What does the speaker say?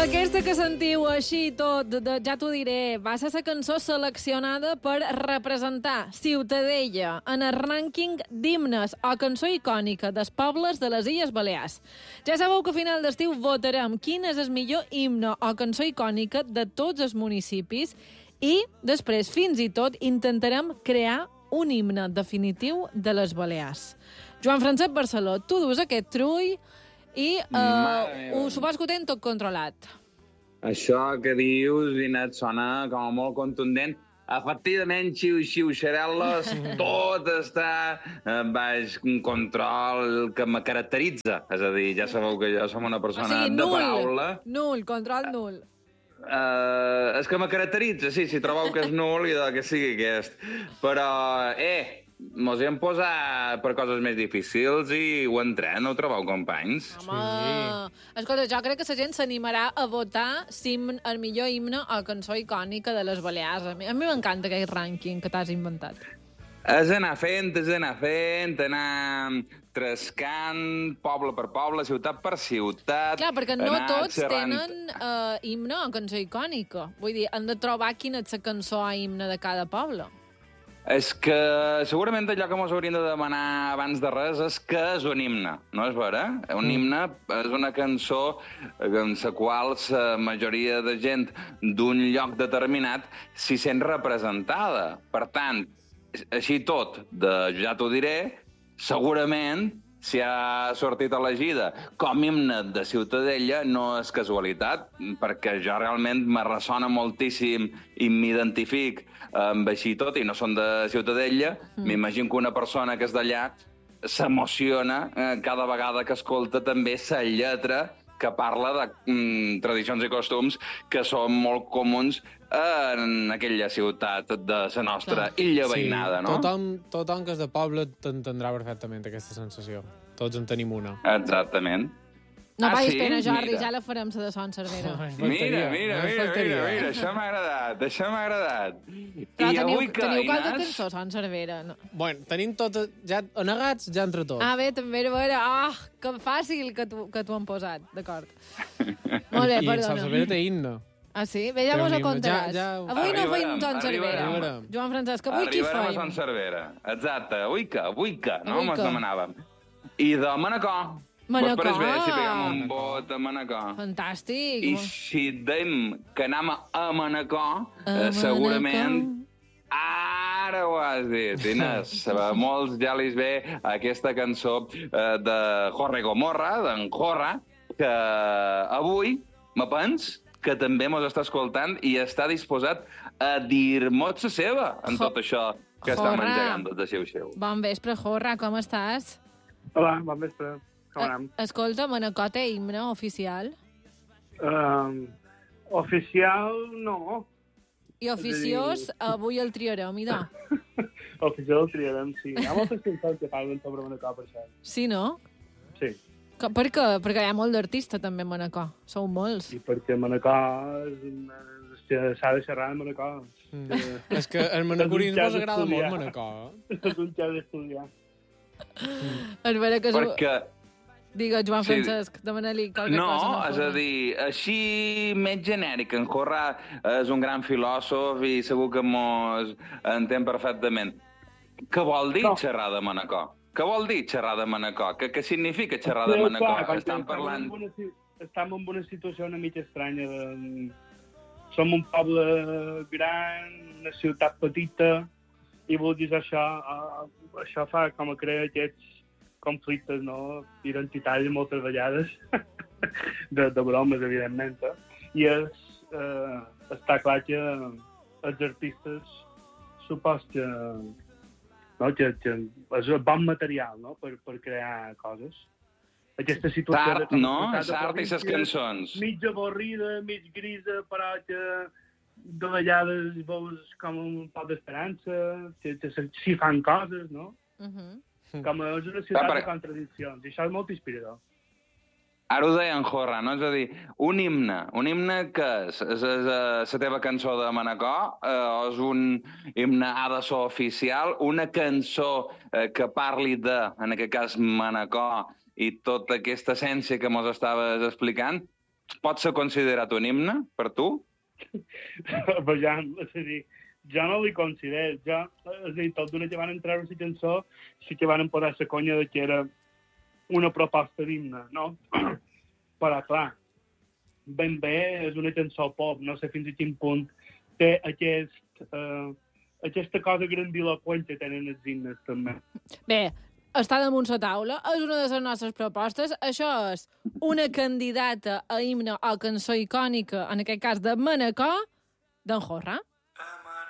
Aquesta que sentiu així tot, ja t'ho diré, va ser la cançó seleccionada per representar Ciutadella en el rànquing d'himnes o cançó icònica dels pobles de les Illes Balears. Ja sabeu que a final d'estiu votarem quin és el millor himne o cançó icònica de tots els municipis i després, fins i tot, intentarem crear un himne definitiu de les Balears. Joan Francesc Barceló, tu dus aquest trull i suposo que ho tenen tot controlat. Això que dius, Vinet, sona com a molt contundent. Efectivament, xiu-xarel·les, tot està baix un control que me caracteritza. És a dir, ja sabeu que jo som una persona de paraula. Nul, control nul. És que me caracteritza, sí, si trobeu que és nul i que sigui aquest. Però, mos hi hem posat per coses més difícils i ho entrem, no ho trobeu, companys? Home, sí. Escolta, jo crec que la gent s'animarà a votar el millor himne o cançó icònica de les Balears. A mi m'encanta aquest rànquing que t'has inventat. És anar fent, anar trescant, poble per poble, ciutat per ciutat. Clar, perquè no tots tenen himne o cançó icònica. Vull dir, han de trobar quina és la cançó o himne de cada poble. És que segurament allò que ens hauríem de demanar abans de res és què és un himne, no és vera? Un himne és una cançó en la qual la majoria de gent d'un lloc determinat s'hi sent representada. Per tant, així tot, ja t'ho diré, segurament si ha sortit elegida com himne de Ciutadella no és casualitat, perquè jo realment me ressona moltíssim i m'identific amb així tot, i no són de Ciutadella. M'imagino que una persona que és d'allà s'emociona cada vegada que escolta també la lletra que parla de tradicions i costums que són molt comuns en aquella ciutat de la nostra illa veïnada, no? Tothom que és de poble t'entendrà perfectament aquesta sensació. Tots en tenim una. Exactament. No paguis pena, Jordi, ja la farem, la de Son Cervera. Mira, això m'ha agradat. Però teniu qualque cançó, Son Cervera? Bueno, tenim totes, ja anegats, ja entre tots. Ah, bé, també era vera. Que fàcil que t'ho han posat, d'acord. Molt bé, perdona. I Son Cervera té himne. Ah, sí? Bé, ja mos ho contaràs. Avui no feim Son Cervera. Joan Francesc, avui qui feim? Arribarem a Son Cervera. Exacte, avui que, no? Mos demanàvem. I de Manacor. Manacor. Pues bé, si peguem un vot a Manacor. Fantàstic. I si dèiem que anem a Manacor, segurament... Ara ho has dit, Inés. A molts ja li ve aquesta cançó de Jorge Gomorra, d'en Jorra, que avui, me pens, que també mos està escoltant i està disposat a dir-mos la seva en tot això que està mengegant tot de seu. Bon vespre, Jorra, com estàs? Hola, bon vespre. Com anem? Escolta, Manacor té himne oficial? Oficial, no. I oficiós, avui el triarem, idò. Oficial el triarem, sí. Hi ha moltes cançons que parlen sobre Manacor, per cert. Sí, no? Sí. Per què? Perquè hi ha molt d'artistes, també, a Manacor. Sou molts. I perquè Manacor s'ha de xerrar de Manacor. És que el manacorisme us agrada molt, Manacor. És un xerrar d'estudiar. És vera que... Perquè... Digues, Joan Francesc, demana-li qualque cosa. No, és a dir, així més genèric. En Jorra és un gran filòsof i segur que mos entén perfectament. Què vol dir xerrar de Manacor? Què vol dir xerrar de Manacor? Què significa xerrar de Manacor? Estan parlant... Estem en una situació una mica estranya. Som un poble gran, una ciutat petita, i vulguis això fa com a crear aquests conflictes, no?, identitaris moltes vegades, de bromes, evidentment, i està clar que els artistes supos que és bon material, no?, per crear coses. Aquesta situació... L'art, no? L'art i les cançons. Mig avorrida, mig grisa, però que de vegades veus com un poc d'esperança, que s'hi fan coses, no? Com és una ciutat de contradiccions, i això és molt inspirador. Ara ho deia en Jorra, no? És a dir, un himne que és la teva cançó de Manacor, o és un himne ha de ser oficial, una cançó que parli de, en aquest cas, Manacor, i tota aquesta essència que mos estaves explicant, pot ser considerat un himne per tu? Però ja, és a dir, ja no li considero. Ja, és a dir, tot d'una que van treure la cançó, sí que van posar la conya de que era una proposta d'himne, no? Però, clar, ben bé és una cançó pop, no sé fins a quin punt té aquesta cosa grandiloquent que tenen els himnes, també. Bé, està damunt la taula, és una de les nostres propostes. Això és una candidata a himne o cançó icònica, en aquest cas de Manacor, d'en Jorra.